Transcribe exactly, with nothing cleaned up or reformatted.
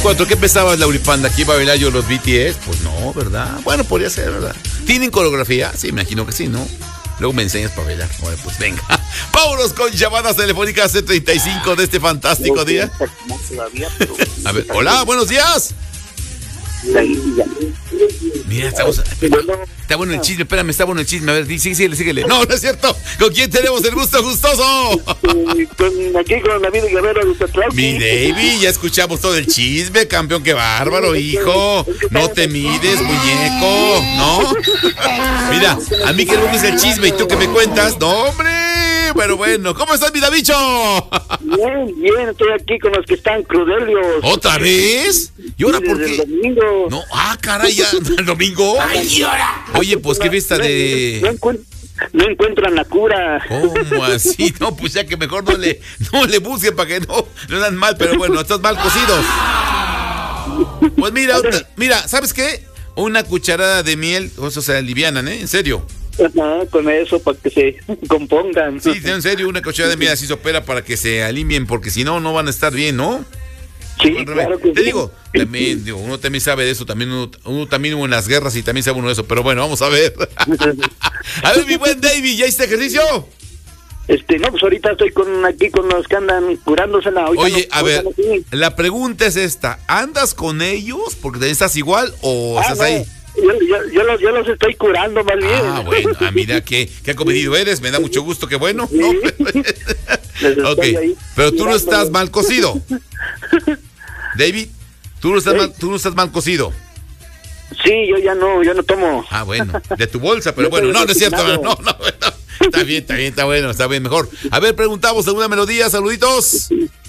Cuatro, ¿qué pensabas, Lauripanda? ¿Que iba a bailar yo los B T S? Pues no, ¿verdad? Bueno, podría ser, ¿verdad? ¿Tienen coreografía? Sí, me imagino que sí, ¿no? Luego me enseñas para bailar. Bueno, pues venga. Vámonos con llamadas telefónicas C treinta y cinco de este fantástico día. A ver, hola, buenos días. Mira, estamos, espera, está bueno el chisme, espérame, está bueno el chisme. A ver, sigue, síguele, síguele. No, no es cierto. ¿Con quién tenemos el gusto gustoso? Con, aquí con David Guerrero de Uzatlauqui. Mi David, ya escuchamos todo el chisme, campeón, qué bárbaro, hijo. No te mides, muñeco, ¿no? Mira, a mí que no me es el chisme y tú que me cuentas. No, hombre. Pero bueno, ¿cómo estás, mi Davicho? Bien, bien, estoy aquí con los que están crudelios. ¿Otra vez? ¿Y ahora por qué? El domingo. No, ah, caray, ya, el domingo. Ay, oye, pues qué fiesta de... No, encu- no encuentran la cura. ¿Cómo así? No, pues ya que mejor no le, no le busquen para que no, no dan mal, pero bueno, estás mal cocidos. Pues mira, otra, mira, ¿sabes qué? Una cucharada de miel, o sea, se alivianan, ¿eh? En serio. Ajá, con eso para que se compongan. Sí, en serio, una cucharada de miel así se opera para que se alimien, porque si no, no van a estar bien, ¿no? Sí, claro que Te sí. digo, también, digo, uno también sabe de eso, también uno, uno también hubo en las guerras y también sabe uno de eso, pero bueno, vamos a ver. A ver, mi buen David, ¿ya hiciste ejercicio? Este, no, pues ahorita estoy con aquí con los que andan curándosela. Ahorita Oye, no, a ver, ahorita no, sí. la pregunta es esta, ¿andas con ellos porque también estás igual o Ah, estás no, ahí? Yo, yo, yo, los, yo los estoy curando más bien. Ah, bueno, ah, mira qué, qué acomedido eres, me da mucho gusto, qué bueno. Sí. ¿No? Les estoy Ok, ahí pero tú no curando. estás mal cocido. David, tú no estás mal, tú no estás mal cocido. Sí, yo ya no, yo no tomo. Ah, bueno, de tu bolsa, pero Yo bueno, soy no, no es cierto, no, disciplinado. no, no, está bien, está bien, está bueno, está bien, mejor. A ver, preguntamos alguna melodía, saluditos.